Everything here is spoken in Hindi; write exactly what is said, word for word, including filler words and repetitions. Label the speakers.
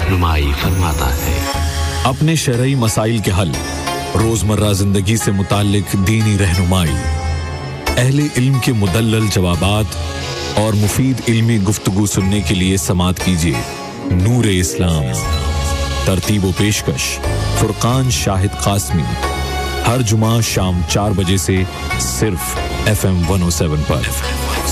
Speaker 1: रहनुमाई फरमाता है।
Speaker 2: अपने शरई मसाइल के हल, रोजमर्रा जिंदगी से मुताल्लिक दीनी रहनुमाई, अहले इल्म के मुदल्लल जवाबात और मुफीद इल्मी गुफ्तगू सुनने के लिए समात कीजिए नूर इस्लाम। तरतीब व पेशकश फुरकान शाहिद कासमी, हर जुमा शाम चार बजे से सिर्फ F M one O seven पर।